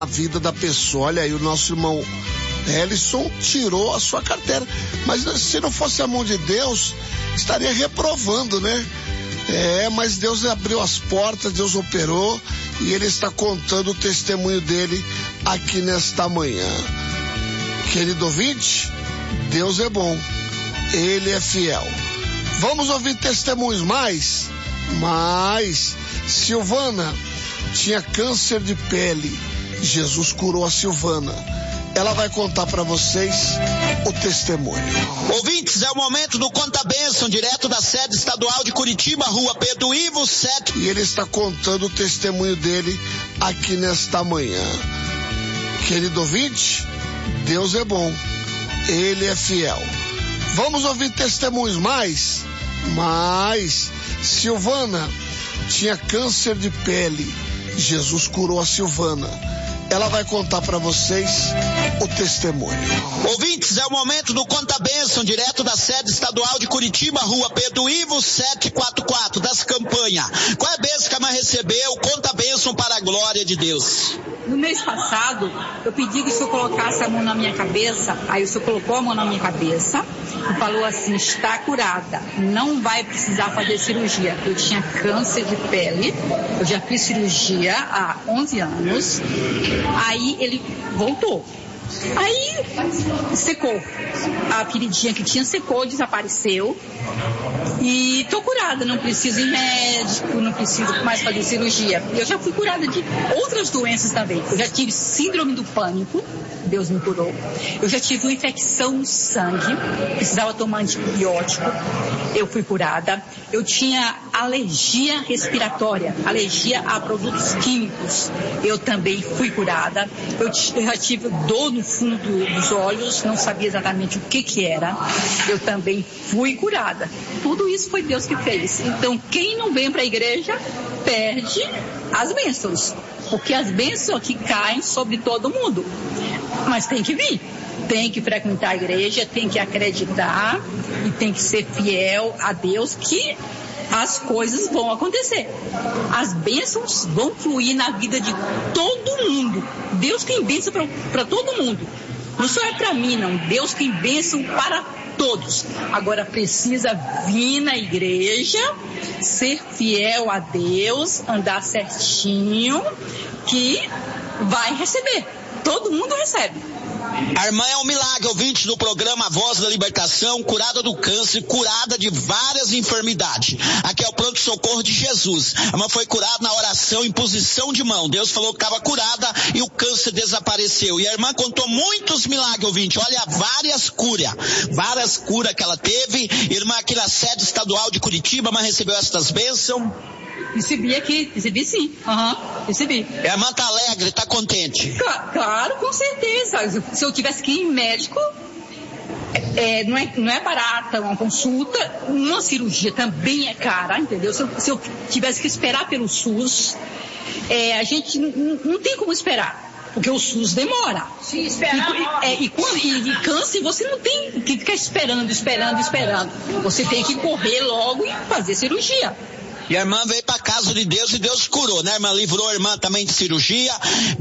a vida da pessoa. Olha aí, o nosso irmão Ellison tirou a sua carteira, mas se não fosse a mão de Deus, estaria reprovando, né? Mas Deus abriu as portas, Deus operou, e ele está contando o testemunho dele aqui nesta manhã. Querido ouvinte, Deus é bom, Ele é fiel. Vamos ouvir testemunhos mais? Silvana tinha câncer de pele, Jesus curou a Silvana. Ela vai contar para vocês o testemunho. Ouvintes, é o momento do Conta Bênção, direto da sede estadual de Curitiba, Rua Pedro Ivo 7. E ele está contando o testemunho dele aqui nesta manhã. Querido ouvinte, Deus é bom, Ele é fiel. Vamos ouvir testemunhos mais? Silvana tinha câncer de pele, Jesus curou a Silvana. Ela vai contar para vocês o testemunho. Ouvintes, é o momento do Conta Bênção, direto da sede estadual de Curitiba, Rua Pedro Ivo 744, das campanhas. Qual é a bênção que a mãe recebeu? Conta Bênção para a glória de Deus. No mês passado, eu pedi que o senhor colocasse a mão na minha cabeça. Aí o senhor colocou a mão na minha cabeça e falou assim: está curada, não vai precisar fazer cirurgia. Eu tinha câncer de pele, eu já fiz cirurgia há 11 anos. Aí ele voltou. Aí secou. A feridinha que tinha secou, desapareceu. E tô curada, não preciso ir médico, não preciso mais fazer cirurgia. Eu já fui curada de outras doenças também. Eu já tive síndrome do pânico, Deus me curou. Eu já tive uma infecção no sangue, precisava tomar antibiótico, eu fui curada. Eu tinha alergia respiratória, alergia a produtos químicos, eu também fui curada. Eu já tive dor no fundo dos olhos, não sabia exatamente o que era, eu também fui curada. Tudo isso foi Deus que fez. Então, quem não vem para a igreja perde as bênçãos, porque as bênçãos aqui caem sobre todo mundo. Mas tem que vir, tem que frequentar a igreja, tem que acreditar e tem que ser fiel a Deus, que as coisas vão acontecer. As bênçãos vão fluir na vida de todo mundo. Deus tem bênção para todo mundo. Não só é para mim, não. Deus tem bênção para todos. Agora precisa vir na igreja, ser fiel a Deus, andar certinho, que vai receber. Todo mundo recebe. A irmã é um milagre, ouvinte do programa Voz da Libertação, curada do câncer, curada de várias enfermidades. Aqui é o pronto-socorro de Jesus. A irmã foi curada na oração, em posição de mão. Deus falou que estava curada e o câncer desapareceu. E a irmã contou muitos milagres, ouvinte. Olha, várias curas que ela teve. Irmã, aqui na sede estadual de Curitiba, a irmã recebeu estas bênçãos. Recebi sim. Recebi. A irmã tá alegre, tá contente? Claro, com certeza. Se eu tivesse que ir em médico, não é barata uma consulta, uma cirurgia também é cara, entendeu? Se eu tivesse que esperar pelo SUS, a gente não tem como esperar. Porque o SUS demora. Sim, esperar. E câncer, você não tem que ficar esperando. Você tem que correr logo e fazer cirurgia. E a irmã veio para casa de Deus e Deus curou, né? A irmã livrou a irmã também de cirurgia.